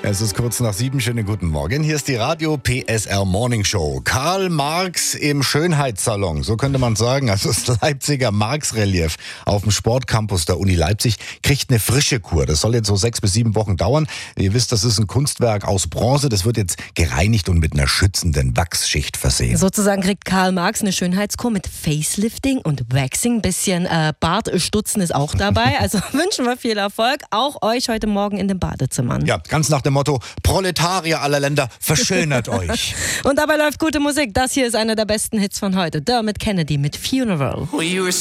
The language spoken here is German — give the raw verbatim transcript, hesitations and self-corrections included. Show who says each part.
Speaker 1: Es ist kurz nach sieben. Schönen guten Morgen. Hier ist die Radio P S R Morning Show. Karl Marx im Schönheitssalon, so könnte man sagen. Also das Leipziger Marx-Relief auf dem Sportcampus der Uni Leipzig kriegt eine frische Kur. Das soll jetzt so sechs bis sieben Wochen dauern. Ihr wisst, das ist ein Kunstwerk aus Bronze. Das wird jetzt gereinigt und mit einer schützenden Wachsschicht versehen.
Speaker 2: Sozusagen kriegt Karl Marx eine Schönheitskur mit Facelifting und Waxing. Ein bisschen äh, Bartstutzen ist auch dabei. Also wünschen wir viel Erfolg. Auch euch heute Morgen in den Badezimmern.
Speaker 1: Ja, ganz nach dem Motto, Proletarier aller Länder, verschönert euch.
Speaker 2: Und dabei läuft gute Musik. Das hier ist einer der besten Hits von heute. Dermot Kennedy mit Funeral.